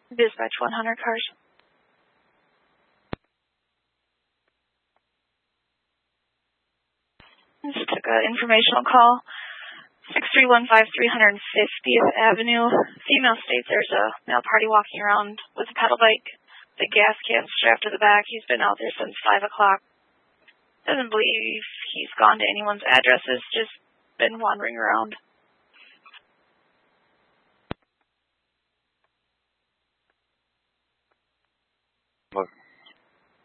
Dispatch 100 cars. Just took an informational call. 6315 350th Avenue. Female states there's a male party walking around with a pedal bike. The gas can strapped to the back. He's been out there since 5 o'clock. Doesn't believe he's gone to anyone's addresses. Just been wandering around.